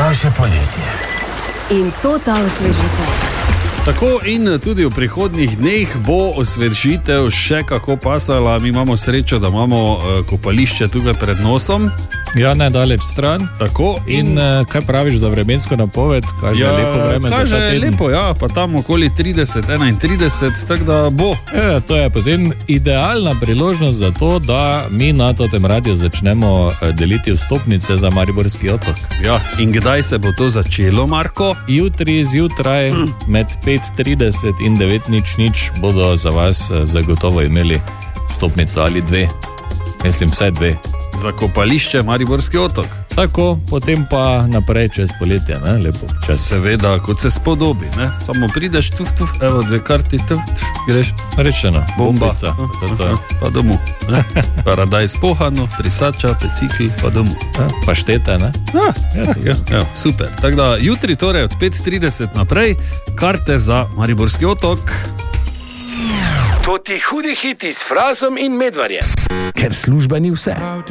še poletje. In to ta osvežitev. Tako in tudi v prihodnjih dneh bo osvežitev še kako pasala. Mi imamo srečo, da imamo kopališče tukaj pred nosom. Ja, nedaleč stran. Tako in kaj praviš za vremensko napoved? Kaže ja, lepo vreme za ta teden? Lepo, ja, pa tam okoli 30, 31, tako da bo. Ja, to je potem idealna priložnost za to, da mi na tem radiju začnemo deliti vstopnice za Mariborski otok. Ja, in kdaj se bo to začelo, Marko? Jutri zjutraj med 5:30 in 9:00 bodo za vas zagotovo imeli vstopnico ali dve. Mislim, vse dve. Za kopališče Mariborski otok. Tako, potem pa naprej čez poletje, ne? Lepo čas. Seveda, kot se spodobi, ne? Samo prideš, evo, 2 karti, greš. Rečeno, bombica. Pa domov. Paradajz pohano, prisača, pecikl, pa domov. Pa štete, ne? Ja, super. Tako da jutri, torej od 5:30 naprej, karte za Mariborski otok. To ti hudi hiti s Frazom in Medvarjem. Ker služba ni vse.